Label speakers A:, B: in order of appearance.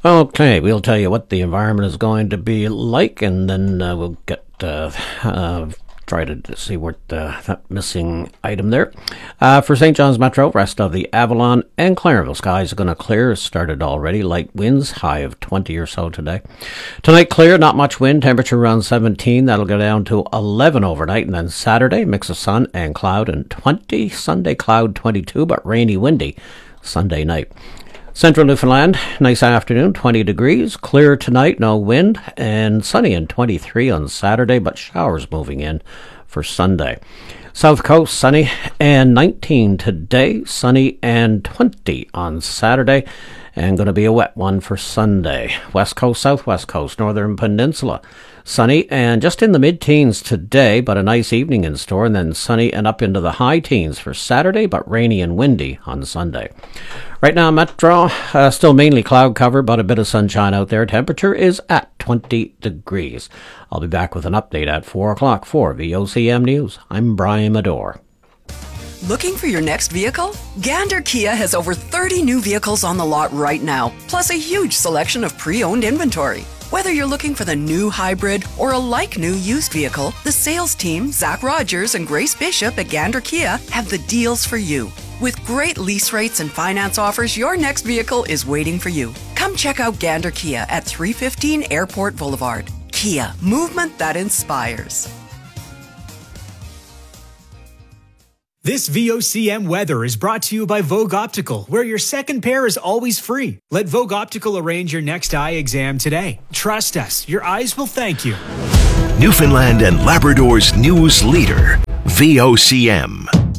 A: Okay, we'll tell you what the environment is going to be like, and then we'll get try to see what that missing item there. For St. John's Metro, rest of the Avalon and Clarenville skies are going to clear. Started already. Light winds, high of 20 or so today. Tonight clear, not much wind. Temperature around 17. That'll go down to 11 overnight. And then Saturday, mix of sun and cloud and 20. Sunday cloud 22, but rainy, windy Sunday night. Central Newfoundland, nice afternoon, 20 degrees. Clear tonight, no wind, and sunny and 23 on Saturday, but showers moving in for Sunday. South Coast, sunny and 19 today, sunny and 20 on Saturday, and going to be a wet one for Sunday. West Coast, Southwest Coast, Northern Peninsula, sunny and just in the mid-teens today, but a nice evening in store, and then sunny and up into the high teens for Saturday, but rainy and windy on Sunday. Right now, Metro, still mainly cloud cover, but a bit of sunshine out there. Temperature is at 20 degrees. I'll be back with an update at 4 o'clock for VOCM News. I'm Brian Medore.
B: Looking for your next vehicle? Gander Kia has over 30 new vehicles on the lot right now, plus a huge selection of pre-owned inventory. Whether you're looking for the new hybrid or a like-new used vehicle, the sales team, Zach Rogers and Grace Bishop at Gander Kia, have the deals for you. With great lease rates and finance offers, your next vehicle is waiting for you. Come check out Gander Kia at 315 Airport Boulevard. Kia, movement that inspires.
C: This VOCM weather is brought to you by Vogue Optical, where your second pair is always free. Let Vogue Optical arrange your next eye exam today. Trust us, your eyes will thank you.
D: Newfoundland and Labrador's news leader, VOCM.